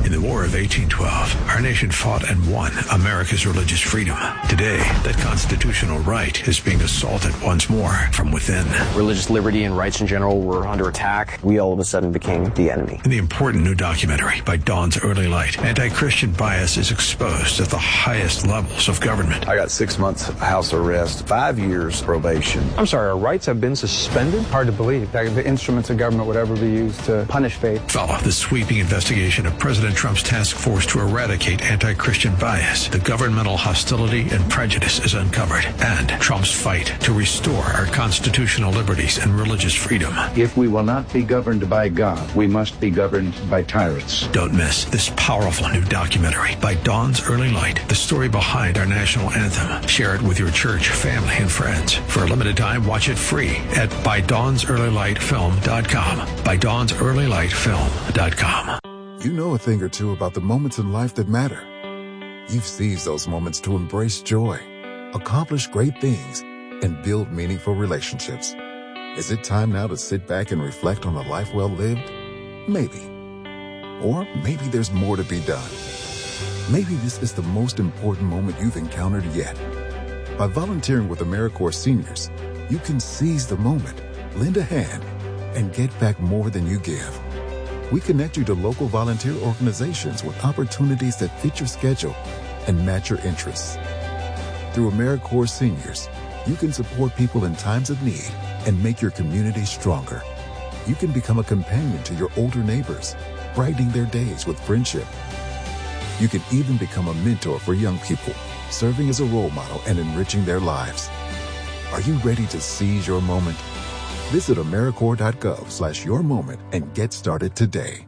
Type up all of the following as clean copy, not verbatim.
In the War of 1812, our nation fought and won America's religious freedom. Today, that constitutional right is being assaulted once more from within. Religious liberty and rights in general were under attack. We all of a sudden became the enemy. In the important new documentary by Dawn's Early Light, anti-Christian bias is exposed at the highest levels of government. I got 6 months house arrest, 5 years probation. I'm sorry, our rights have been suspended? Hard to believe that the instruments of government would ever be used to punish faith. Follow the sweeping investigation of President Trump's task force to eradicate anti-Christian bias. The governmental hostility and prejudice is uncovered, and Trump's fight to restore our constitutional liberties and religious freedom. If we will not be governed by God, we must be governed by tyrants. Don't miss this powerful new documentary by Dawn's Early Light, the story behind our national anthem. Share it with your church, family, and friends. For a limited time, watch it free at ByDawnsEarlyLightFilm.com. ByDawnsEarlyLightFilm.com. You know a thing or two about the moments in life that matter. You've seized those moments to embrace joy, accomplish great things, and build meaningful relationships. Is it time now to sit back and reflect on a life well lived? Maybe. Or maybe there's more to be done. Maybe this is the most important moment you've encountered yet. By volunteering with AmeriCorps Seniors, you can seize the moment, lend a hand, and get back more than you give. We connect you to local volunteer organizations with opportunities that fit your schedule and match your interests. Through AmeriCorps Seniors, you can support people in times of need and make your community stronger. You can become a companion to your older neighbors, brightening their days with friendship. You can even become a mentor for young people, serving as a role model and enriching their lives. Are you ready to seize your moment? Visit AmeriCorps.gov/yourmoment and get started today.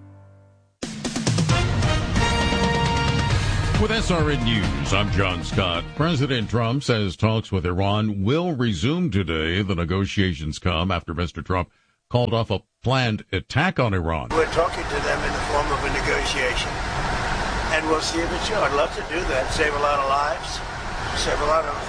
With SRN News, I'm John Scott. President Trump says talks with Iran will resume today. The negotiations come after Mr. Trump called off a planned attack on Iran. We're talking to them in the form of a negotiation, and we'll see if it's true. I'd love to do that. Save a lot of lives, save a lot of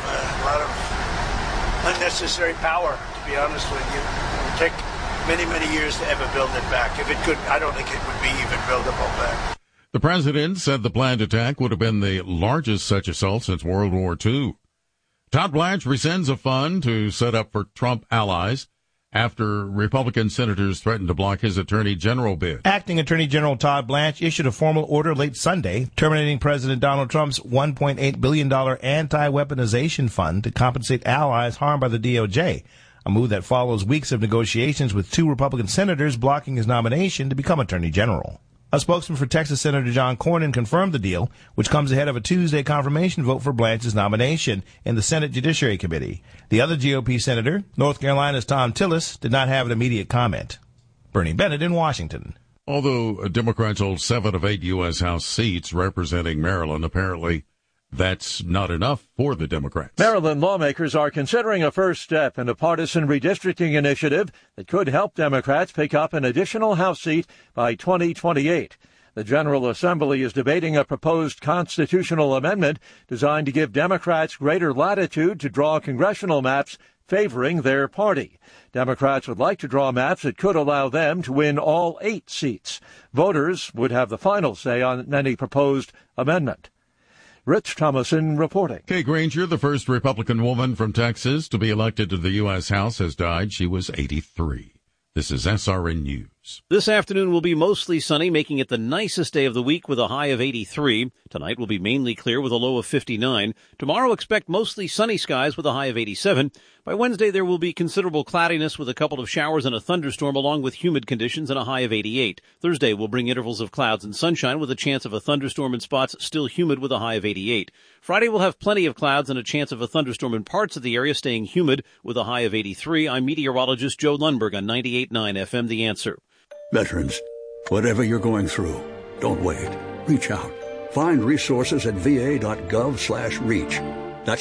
unnecessary power, to be honest with you. It would take many, many years to ever build it back. If it could, I don't think it would be even buildable back. The president said the planned attack would have been the largest such assault since World War II. Todd Blanche rescinds a fund to set up for Trump allies after Republican senators threatened to block his attorney general bid. Acting Attorney General Todd Blanche issued a formal order late Sunday terminating President Donald Trump's $1.8 billion anti-weaponization fund to compensate allies harmed by the DOJ, a move that follows weeks of negotiations with 2 Republican senators blocking his nomination to become Attorney General. A spokesman for Texas Senator John Cornyn confirmed the deal, which comes ahead of a Tuesday confirmation vote for Blanche's nomination in the Senate Judiciary Committee. The other GOP senator, North Carolina's Thom Tillis, did not have an immediate comment. Bernie Bennett in Washington. Although Democrats hold 7 of 8 U.S. House seats representing Maryland, apparently that's not enough for the Democrats. Maryland lawmakers are considering a first step in a partisan redistricting initiative that could help Democrats pick up an additional House seat by 2028. The General Assembly is debating a proposed constitutional amendment designed to give Democrats greater latitude to draw congressional maps favoring their party. Democrats would like to draw maps that could allow them to win all 8 seats. Voters would have the final say on any proposed amendment. Rich Thomason reporting. Kay Granger, the first Republican woman from Texas to be elected to the U.S. House, has died. She was 83. This is SRN News. This afternoon will be mostly sunny, making it the nicest day of the week with a high of 83. Tonight will be mainly clear with a low of 59. Tomorrow expect mostly sunny skies with a high of 87. By Wednesday, there will be considerable cloudiness with a couple of showers and a thunderstorm along with humid conditions and a high of 88. Thursday will bring intervals of clouds and sunshine with a chance of a thunderstorm in spots, still humid with a high of 88. Friday will have plenty of clouds and a chance of a thunderstorm in parts of the area, staying humid with a high of 83. I'm meteorologist Joe Lundberg on 98.9 FM The Answer. Veterans, whatever you're going through, don't wait. Reach out. Find resources at va.gov/reach. That's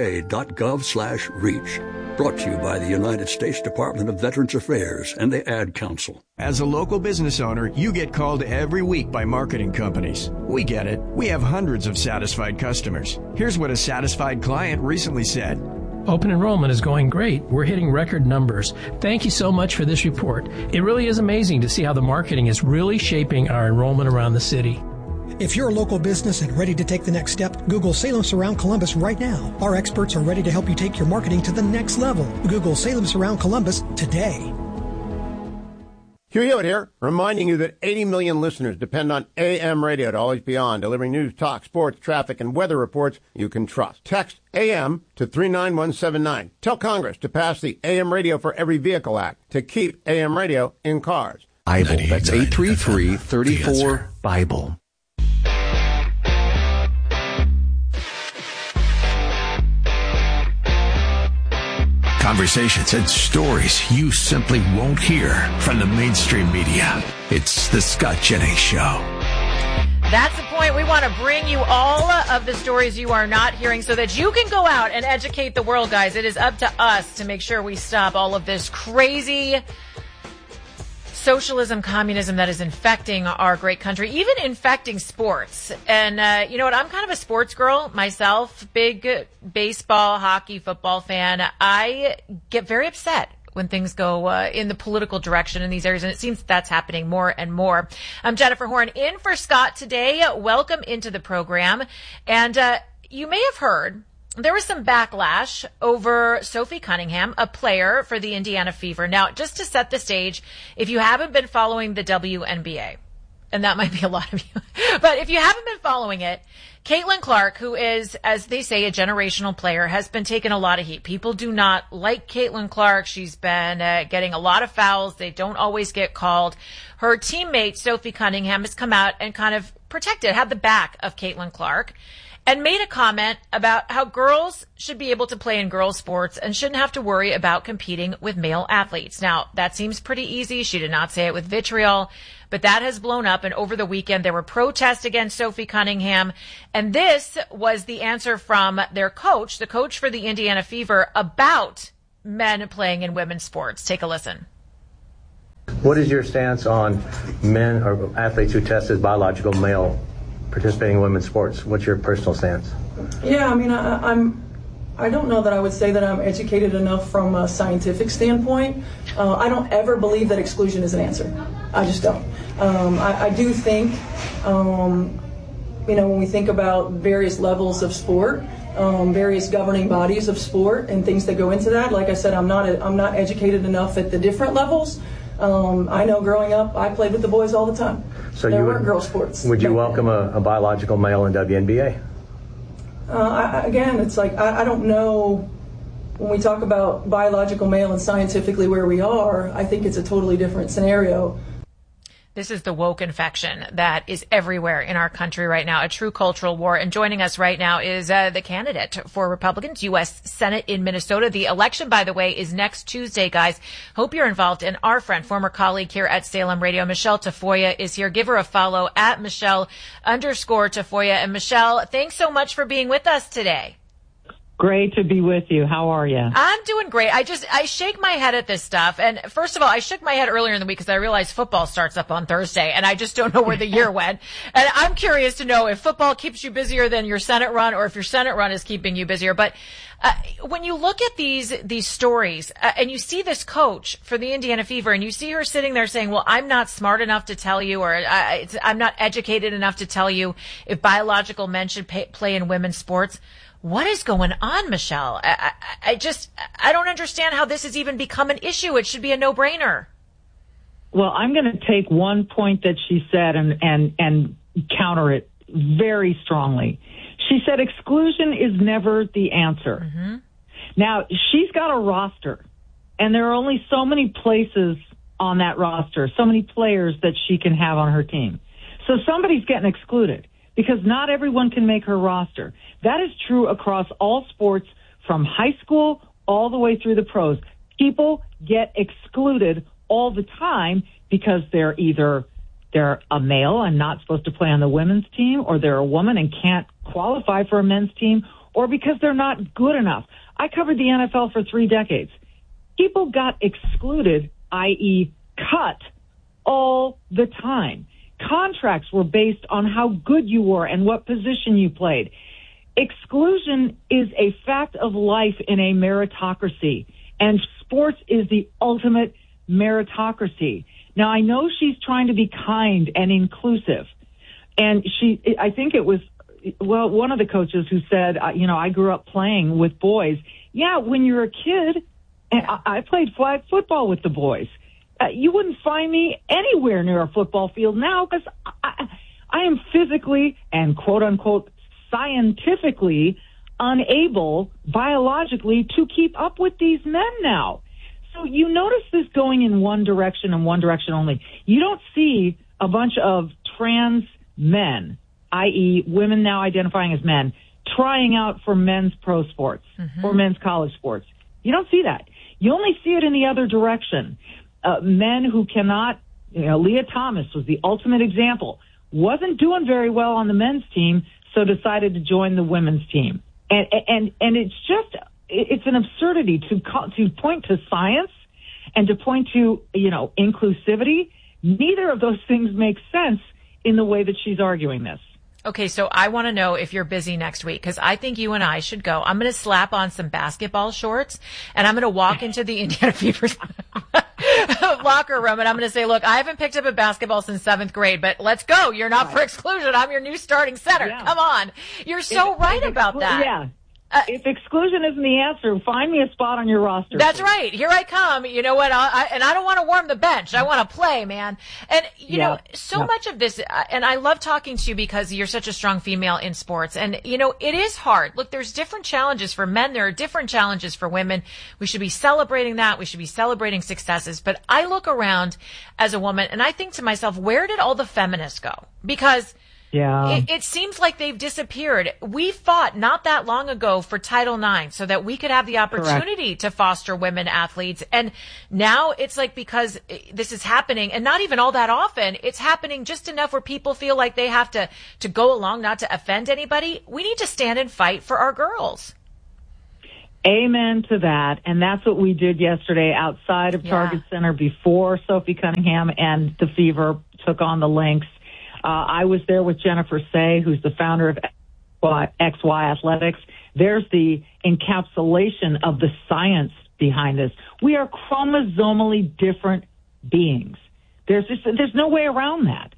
va.gov/reach. Brought to you by the United States Department of Veterans Affairs and the Ad Council. As a local business owner, you get called every week by marketing companies. We get it. We have hundreds of satisfied customers. Here's what a satisfied client recently said. Open enrollment is going great. We're hitting record numbers. Thank you so much for this report. It really is amazing to see how the marketing is really shaping our enrollment around the city. If you're a local business and ready to take the next step, Google Salem Surround Columbus right now. Our experts are ready to help you take your marketing to the next level. Google Salem Surround Columbus today. Hugh Hewitt here, reminding you that 80 million listeners depend on AM radio to always be on, delivering news, talk, sports, traffic, and weather reports you can trust. Text AM to 39179. Tell Congress to pass the AM Radio for Every Vehicle Act to keep AM radio in cars. Bible. That's 833-34-BIBLE. Conversations and stories you simply won't hear from the mainstream media. It's the Scott Jennings Show. That's the point. We want to bring you all of the stories you are not hearing so that you can go out and educate the world, guys. It is up to us to make sure we stop all of this crazy socialism, communism that is infecting our great country, even infecting sports. And you know what? I'm kind of a sports girl myself, big baseball, hockey, football fan. I get very upset when things go in the political direction in these areas, and it seems that's happening more and more. I'm Jennifer Horn in for Scott today. Welcome into the program. And you may have heard there was some backlash over Sophie Cunningham, a player for the Indiana Fever. Now, just to set the stage, if you haven't been following the WNBA, and that might be a lot of you, but if you haven't been following it, Caitlin Clark, who is, as they say, a generational player, has been taking a lot of heat. People do not like Caitlin Clark. She's been getting a lot of fouls. They don't always get called. Her teammate, Sophie Cunningham, has come out and kind of had the back of Caitlin Clark, and made a comment about how girls should be able to play in girls' sports and shouldn't have to worry about competing with male athletes. Now, that seems pretty easy. She did not say it with vitriol, but that has blown up. And over the weekend, there were protests against Sophie Cunningham. And this was the answer from their coach, the coach for the Indiana Fever, about men playing in women's sports. Take a listen. What is your stance on men or athletes who test as biological male participating in women's sports? What's your personal stance? Yeah, I mean, I don't know that I would say that I'm educated enough from a scientific standpoint. I don't ever believe that exclusion is an answer. I just don't. I do think, when we think about various levels of sport, various governing bodies of sport and things that go into that, like I said, I'm not educated enough at the different levels. I know growing up, I played with the boys all the time. So there weren't girl sports. Would you welcome a biological male in WNBA? Again, it's like, I don't know, when we talk about biological male and scientifically where we are, I think it's a totally different scenario. This is the woke infection that is everywhere in our country right now, a true cultural war. And joining us right now is the candidate for Republicans, U.S. Senate in Minnesota. The election, by the way, is next Tuesday, guys. Hope you're involved. And our friend, former colleague here at Salem Radio, Michelle Tafoya, is here. Give her a follow at Michelle_Tafoya. And Michelle, thanks so much for being with us today. Great to be with you. How are you? I'm doing great. I shake my head at this stuff. And first of all, I shook my head earlier in the week because I realized football starts up on Thursday and I just don't know where the year went. And I'm curious to know if football keeps you busier than your Senate run or if your Senate run is keeping you busier. But when you look at these stories and you see this coach for the Indiana Fever and you see her sitting there saying, well, I'm not smart enough to tell you, or I'm not educated enough to tell you if biological men should play in women's sports. What is going on, Michelle? I don't understand how this has even become an issue. It should be a no-brainer. Well, I'm going to take one point that she said and counter it very strongly. She said exclusion is never the answer. Mm-hmm. Now, she's got a roster, and there are only so many places on that roster, so many players that she can have on her team. So somebody's getting excluded, because not everyone can make her roster. That is true across all sports, from high school all the way through the pros. People get excluded all the time because they're a male and not supposed to play on the women's team, or they're a woman and can't qualify for a men's team, or because they're not good enough. I covered the NFL for 3 decades. People got excluded, i.e. cut, all the time. Contracts were based on how good you were and what position you played. Exclusion is a fact of life in a meritocracy, and sports is the ultimate meritocracy. Now, I know she's trying to be kind and inclusive. And I think it was, one of the coaches who said, I grew up playing with boys. Yeah, when you're a kid, and I played flag football with the boys. You wouldn't find me anywhere near a football field now because I am physically and quote unquote scientifically unable biologically to keep up with these men now. So you notice this going in one direction and one direction only. You don't see a bunch of trans men, i.e. women now identifying as men, trying out for men's pro sports or men's college sports. You don't see that. You only see it in the other direction. Men who cannot, Leah Thomas was the ultimate example, wasn't doing very well on the men's team, so decided to join the women's team. And it's an absurdity to point to science and to point to, inclusivity. Neither of those things make sense in the way that she's arguing this. Okay, so I want to know if you're busy next week, because I think you and I should go. I'm going to slap on some basketball shorts, and I'm going to walk into the Indiana Fever's locker room, and I'm going to say, look, I haven't picked up a basketball since 7th grade, but let's go. You're not for exclusion. I'm your new starting center. Yeah. Come on. You're so right about that. Yeah. If exclusion isn't the answer, find me a spot on your roster. That's right. Here I come. You know what? I don't want to warm the bench. I want to play, man. And, much of this, and I love talking to you because you're such a strong female in sports. And, it is hard. Look, there's different challenges for men. There are different challenges for women. We should be celebrating that. We should be celebrating successes. But I look around as a woman and I think to myself, where did all the feminists go? Because it seems like they've disappeared. We fought not that long ago for Title IX so that we could have the opportunity to foster women athletes. And now it's like, because this is happening, and not even all that often, it's happening just enough where people feel like they have to go along, not to offend anybody. We need to stand and fight for our girls. Amen to that. And that's what we did yesterday outside of Target Center before Sophie Cunningham and the Fever took on the Lynx. I was there with Jennifer Say, who's the founder of XY Athletics. There's the encapsulation of the science behind this. We are chromosomally different beings. There's no way around that.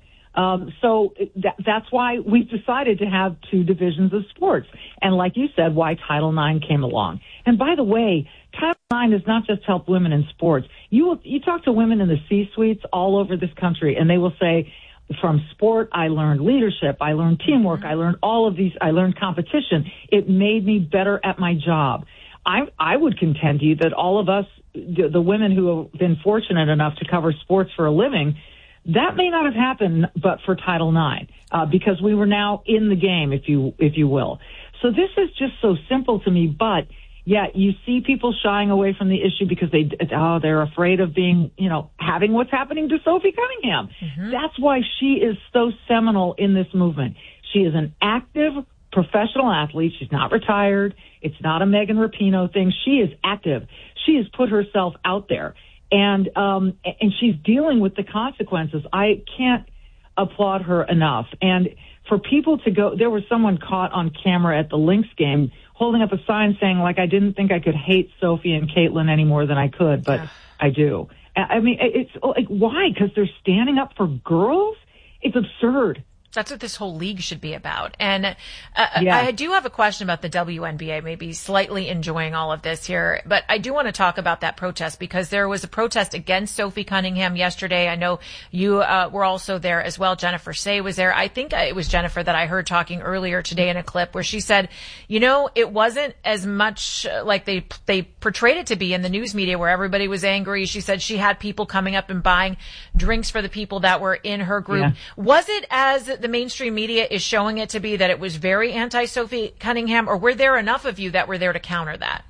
So that's why we've decided to have two divisions of sports. And like you said, why Title IX came along. And by the way, Title IX does not just help women in sports. You talk to women in the C-suites all over this country, and they will say, from sport, I learned leadership, I learned teamwork, I learned all of these, I learned competition. It made me better at my job. I would contend to you that all of us, the women who have been fortunate enough to cover sports for a living, that may not have happened but for Title IX, because we were now in the game, if you will. So this is just so simple to me, but yeah, you see people shying away from the issue because they're afraid of being, having what's happening to Sophie Cunningham. That's why she is so seminal in this movement. She is an active professional athlete. She's not retired. It's not a Megan Rapinoe thing. She is active. She has put herself out there, and she's dealing with the consequences. I can't applaud her enough. And for people to go, there was someone caught on camera at the Lynx game holding up a sign saying, like, I didn't think I could hate Sophie and Caitlin any more than I could, but I do. I mean, it's like, why? Because they're standing up for girls? It's absurd. That's what this whole league should be about. And I do have a question about the WNBA, maybe slightly enjoying all of this here. But I do want to talk about that protest because there was a protest against Sophie Cunningham yesterday. I know you were also there as well. Jennifer Say was there. I think it was Jennifer that I heard talking earlier today in a clip where she said, it wasn't as much like they portrayed it to be in the news media where everybody was angry. She said she had people coming up and buying drinks for the people that were in her group. Yeah. Was it as the mainstream media is showing it to be, that it was very anti-Sophie Cunningham, or were there enough of you that were there to counter that?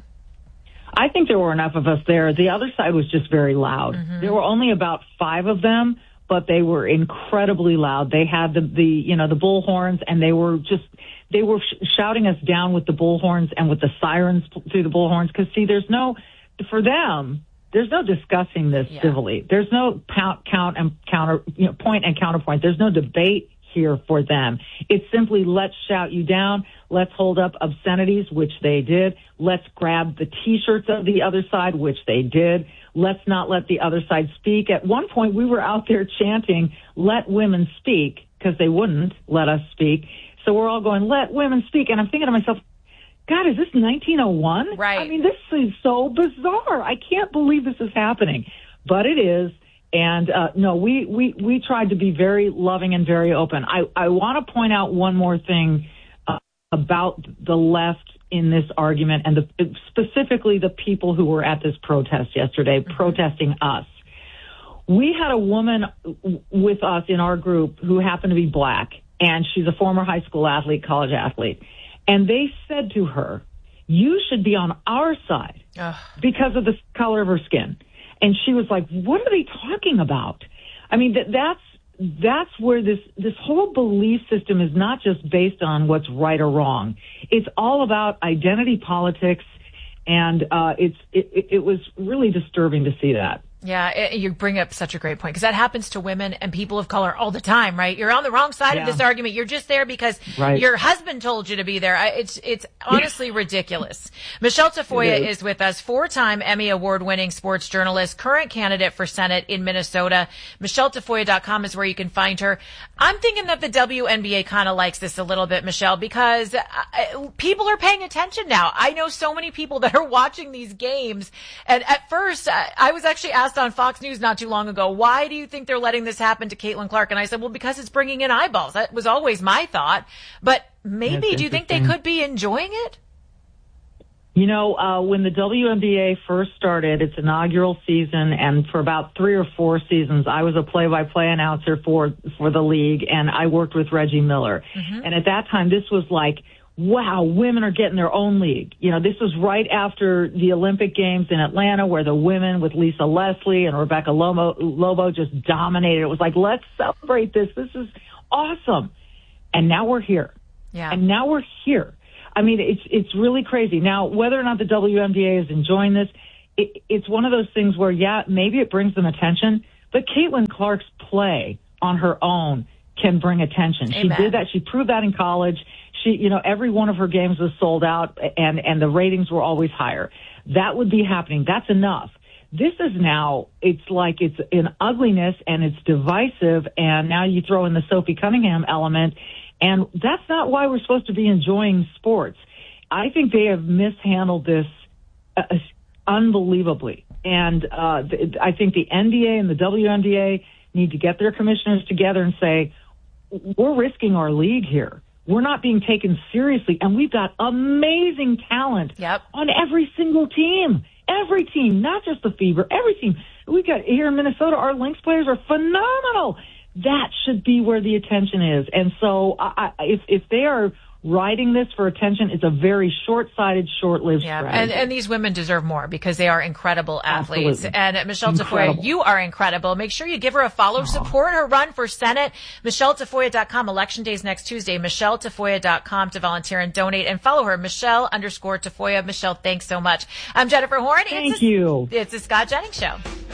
I think there were enough of us there. The other side was just very loud. There were only about 5 of them, but they were incredibly loud. They had the bullhorns, and they were shouting us down with the bullhorns and with the sirens through the bullhorns. Because see, there's no discussing this civilly. There's no point and counterpoint. There's no debate here for them. It's simply, let's shout you down. Let's hold up obscenities, which they did. Let's grab the T-shirts of the other side, which they did. Let's not let the other side speak. At one point, we were out there chanting, let women speak. because they wouldn't let us speak. So we're all going, let women speak. And I'm thinking to myself, God, is this 1901? Right. I mean, this is so bizarre. I can't believe this is happening. But it is. And no, we tried to be very loving and very open. I want to point out one more thing about the left in this argument, and specifically the people who were at this protest yesterday, protesting us. We had a woman with us in our group who happened to be black, and she's a former high school athlete, college athlete. And they said to her, you should be on our side because of the color of her skin. And she was like, what are they talking about? I mean, that's where this whole belief system is not just based on what's right or wrong. It's all about identity politics, and it was really disturbing to see that. Yeah, you bring up such a great point, because that happens to women and people of color all the time, right? You're on the wrong side of this argument. You're just there because your husband told you to be there. It's honestly ridiculous. Michelle Tafoya is with us, 4-time Emmy Award-winning sports journalist, current candidate for Senate in Minnesota. MichelleTafoya.com is where you can find her. I'm thinking that the WNBA kind of likes this a little bit, Michelle, because people are paying attention now. I know so many people that are watching these games, and at first I was actually asked on Fox News not too long ago, why do you think they're letting this happen to Caitlin Clark? And I said, well, because it's bringing in eyeballs. That was always my thought. But maybe, do you think they could be enjoying it? You know, when the WNBA first started its inaugural season, and for about 3 or 4 seasons, I was a play-by-play announcer for the league, and I worked with Reggie Miller. Mm-hmm. And at that time, this was like, wow, women are getting their own league. You know, this was right after the Olympic Games in Atlanta, where the women with Lisa Leslie and Rebecca Lobo just dominated. It was like, let's celebrate this. This is awesome. And now we're here. Yeah. And now we're here. I mean, it's really crazy. Now, whether or not the WNBA is enjoying this, it's one of those things where, yeah, maybe it brings them attention, but Caitlin Clark's play on her own can bring attention. Amen. She did that. She proved that in college. She, you know, every one of her games was sold out, and the ratings were always higher. That would be happening. That's enough. This is now, it's like it's an ugliness and it's divisive, and now you throw in the Sophie Cunningham element, and that's not why we're supposed to be enjoying sports. I think they have mishandled this unbelievably, and I think the NBA and the WNBA need to get their commissioners together and say, we're risking our league here. We're not being taken seriously, and we've got amazing talent on every single team. Every team, not just the Fever, every team. We got here in Minnesota, our Lynx players are phenomenal. That should be where the attention is. And so if they are riding this for attention, it's a very short-sighted, short-lived strategy. And these women deserve more because they are incredible athletes. Absolutely. And Michelle Tafoya, you are incredible. Make sure you give her a follow. Support her run for Senate. MichelleTafoya.com. Election day is next Tuesday. MichelleTafoya.com to volunteer and donate. And follow her, Michelle_Tafoya. Michelle, thanks so much. I'm Jennifer Horn. Thank you. It's the Scott Jennings Show.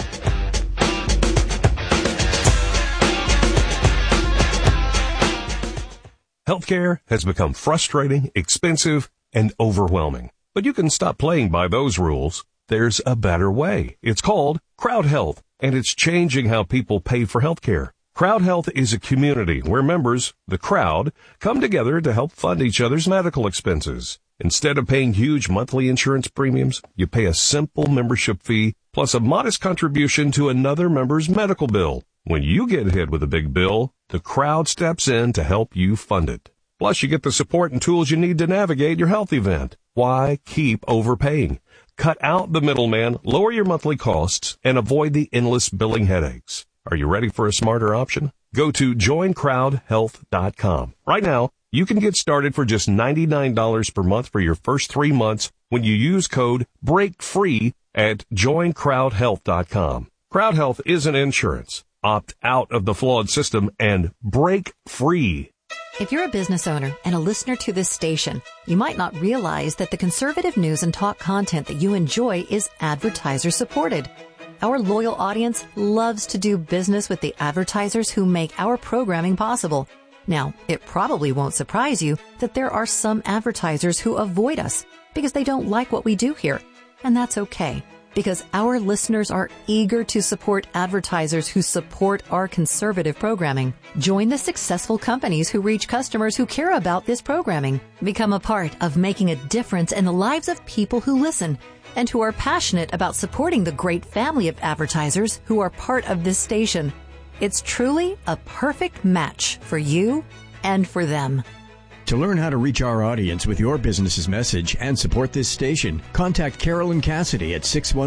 Healthcare has become frustrating, expensive, and overwhelming. But you can stop playing by those rules. There's a better way. It's called Crowd Health, and it's changing how people pay for healthcare. Crowd Health is a community where members, the crowd, come together to help fund each other's medical expenses. Instead of paying huge monthly insurance premiums, you pay a simple membership fee plus a modest contribution to another member's medical bill. When you get hit with a big bill, the crowd steps in to help you fund it. Plus, you get the support and tools you need to navigate your health event. Why keep overpaying? Cut out the middleman, lower your monthly costs, and avoid the endless billing headaches. Are you ready for a smarter option? Go to joincrowdhealth.com. Right now, you can get started for just $99 per month for your first 3 months when you use code BREAKFREE at joincrowdhealth.com. Crowd Health isn't insurance. Opt out of the flawed system and break free. If you're a business owner and a listener to this station, you might not realize that the conservative news and talk content that you enjoy is advertiser supported. Our loyal audience loves to do business with the advertisers who make our programming possible. Now, it probably won't surprise you that there are some advertisers who avoid us because they don't like what we do here. And that's okay. because our listeners are eager to support advertisers who support our conservative programming. Join the successful companies who reach customers who care about this programming. Become a part of making a difference in the lives of people who listen and who are passionate about supporting the great family of advertisers who are part of this station. It's truly a perfect match for you and for them. To learn how to reach our audience with your business's message and support this station, contact Carolyn Cassidy at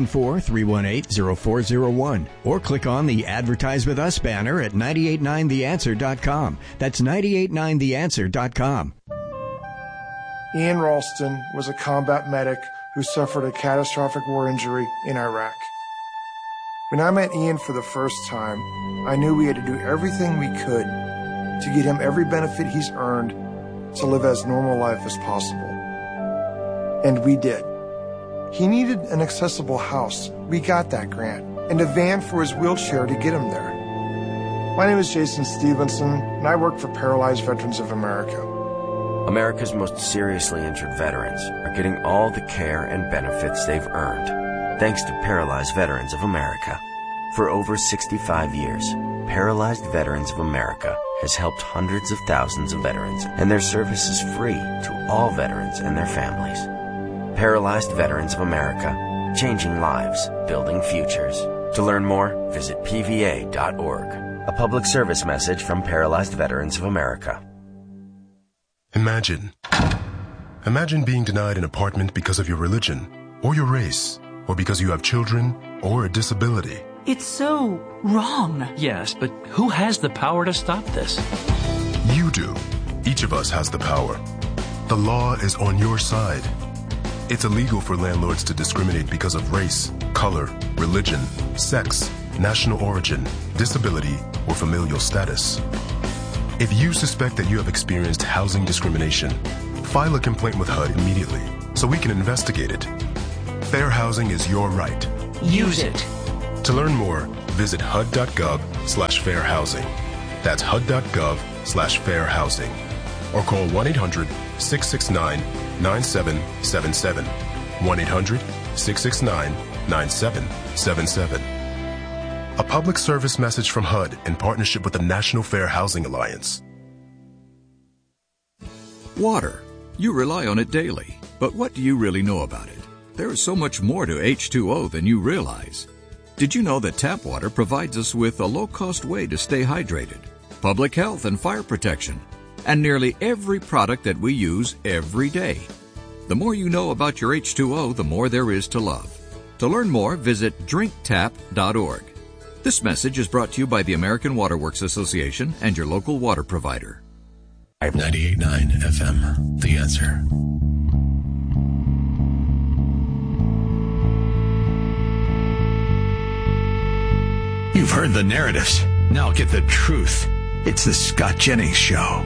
614-318-0401 or click on the Advertise With Us banner at 989theanswer.com. That's 989theanswer.com. Ian Ralston was a combat medic who suffered a catastrophic war injury in Iraq. When I met Ian for the first time, I knew we had to do everything we could to get him every benefit he's earned to live as normal life as possible. And we did. He needed an accessible house. We got that grant. And a van for his wheelchair to get him there. My name is Jason Stevenson, and I work for Paralyzed Veterans of America. America's most seriously injured veterans are getting all the care and benefits they've earned, thanks to Paralyzed Veterans of America. For over 65 years, Paralyzed Veterans of America has helped hundreds of thousands of veterans, and their service is free to all veterans and their families. Paralyzed Veterans of America, changing lives, building futures. To learn more, visit pva.org. A public service message from Paralyzed Veterans of America. Imagine being denied an apartment because of your religion, or your race, or because you have children, or a disability. It's so wrong. Yes, but who has the power to stop this? You do. Each of us has the power. The law is on your side. It's illegal for landlords to discriminate because of race, color, religion, sex, national origin, disability, or familial status. If you suspect that you have experienced housing discrimination, file a complaint with HUD immediately so we can investigate it. Fair housing is your right. Use it. To learn more, visit hud.gov/fairhousing. That's hud.gov/fairhousing. Or call 1-800-669-9777. 1-800-669-9777. A public service message from HUD in partnership with the National Fair Housing Alliance. Water. You rely on it daily. But what do you really know about it? There is so much more to H2O than you realize. Did you know that tap water provides us with a low-cost way to stay hydrated, public health and fire protection, and nearly every product that we use every day? The more you know about your H2O, the more there is to love. To learn more, visit drinktap.org. This message is brought to you by the American Water Works Association and your local water provider. 98.9 FM, The Answer. You've heard the narratives. Now get the truth. It's the Scott Jennings Show.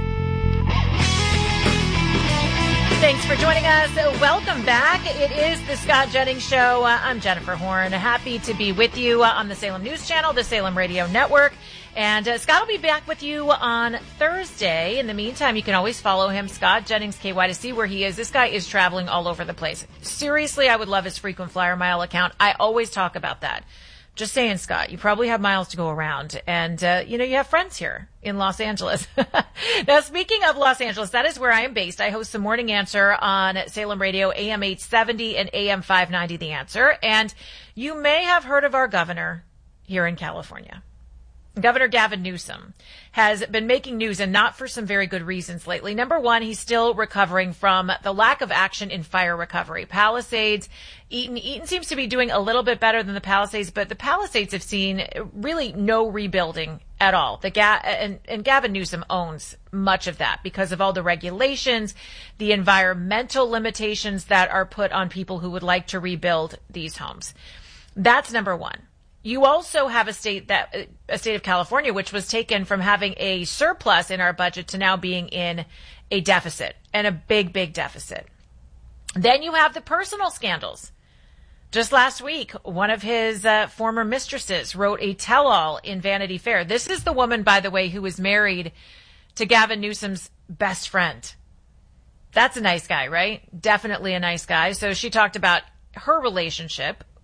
Thanks for joining us. Welcome back. It is the Scott Jennings Show. I'm Jennifer Horn. Happy to be with you on the Salem News Channel, the Salem Radio Network. And Scott will be back with you on Thursday. In the meantime, you can always follow him, Scott Jennings KY, to see where he is. This guy is traveling all over the place. Seriously, I would love his frequent flyer mile account. I always talk about that. Just saying, Scott, you probably have miles to go around. And, you have friends here in Los Angeles. Now, speaking of Los Angeles, that is where I am based. I host the Morning Answer on Salem Radio, AM 870 and AM 590, The Answer. And you may have heard of our governor here in California. Governor Gavin Newsom has been making news, and not for some very good reasons lately. Number one, he's still recovering from the lack of action in fire recovery. Palisades, Eaton seems to be doing a little bit better than the Palisades, but the Palisades have seen really no rebuilding at all. And Gavin Newsom owns much of that because of all the regulations, the environmental limitations that are put on people who would like to rebuild these homes. That's number one. You also have a state of California, which was taken from having a surplus in our budget to now being in a deficit, and a big, big deficit. Then you have the personal scandals. Just last week, one of his former mistresses wrote a tell-all in Vanity Fair. This is the woman, by the way, who was married to Gavin Newsom's best friend. That's a nice guy, right? Definitely a nice guy. So she talked about her relationship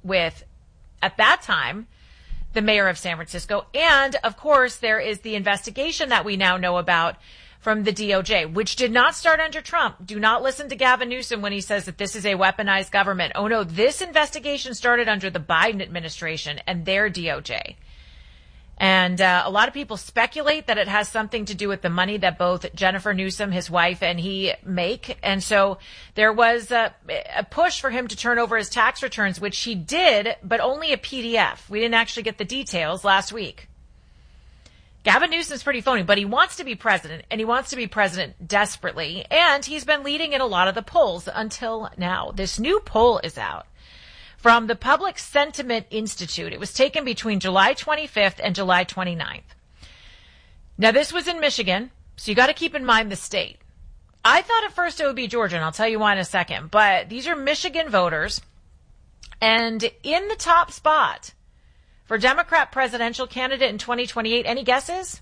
with, at that time, the mayor of San Francisco. And, of course, there is the investigation that we now know about from the DOJ, which did not start under Trump. Do not listen to Gavin Newsom when he says that this is a weaponized government. Oh, no, this investigation started under the Biden administration and their DOJ. And a lot of people speculate that it has something to do with the money that both Jennifer Newsom, his wife, and he make. And so there was a push for him to turn over his tax returns, which he did, but only a PDF. We didn't actually get the details last week. Gavin Newsom's pretty phony, but he wants to be president, and he wants to be president desperately. And he's been leading in a lot of the polls until now. This new poll is out from the Public Sentiment Institute. It was taken between July 25th and July 29th. Now, this was in Michigan, so you got to keep in mind the state. I thought at first it would be Georgia, and I'll tell you why in a second. But these are Michigan voters. And in the top spot for Democrat presidential candidate in 2028, any guesses?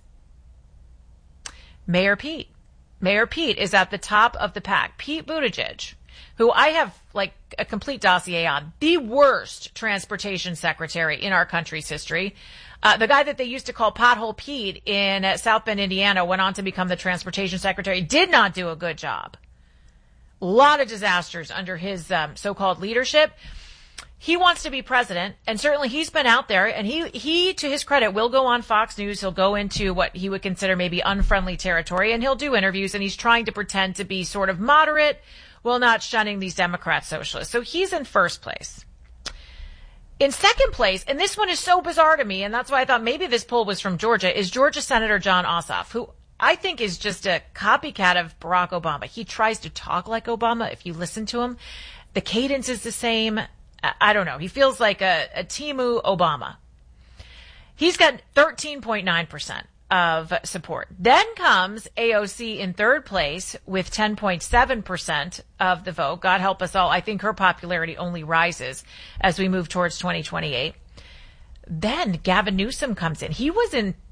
Mayor Pete. Mayor Pete is at the top of the pack. Pete Buttigieg, who I have like a complete dossier on, the worst transportation secretary in our country's history. The guy that they used to call Pothole Pete in South Bend, Indiana, went on to become the transportation secretary, did not do a good job. A lot of disasters under his so-called leadership. He wants to be president, and certainly he's been out there, and he, to his credit, will go on Fox News. He'll go into what he would consider maybe unfriendly territory, and he'll do interviews, and he's trying to pretend to be sort of moderate while not shunning these Democrat socialists. So he's in first place. In second place, and this one is so bizarre to me, and that's why I thought maybe this poll was from Georgia, is Georgia Senator Jon Ossoff, who I think is just a copycat of Barack Obama. He tries to talk like Obama. If you listen to him, the cadence is the same. I don't know. He feels like a Timu Obama. He's got 13.9% of support. Then comes AOC in third place with 10.7% of the vote. God help us all. I think her popularity only rises as we move towards 2028. Then Gavin Newsom comes in. He was in